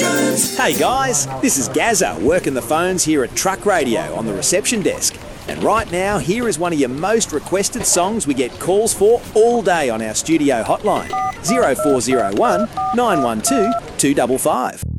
Emotions. Hey guys, this is Gazza working the phones here at Truck Radio on the reception desk. And right now, here is one of your most requested songs we get calls for all day on our studio hotline, 0401 912 255.